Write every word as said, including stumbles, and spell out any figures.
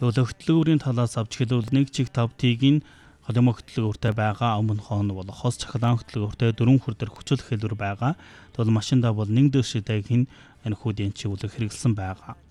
Тэгвэл хөтөлбөрийн талаас авч хэлбэл нэг чиг тав тигийн холимог хөтөлбөртэй байгаа, өмнөхөө нь бол хос цахилгаан хөтөлбөртэй дөрвөн хүрдэр хүчил хэлбэр байгаа. Тэгвэл машинда бол нэг дэшидэг хин энэ хүүдийн чиглэл хэрэгэлсэн байгаа.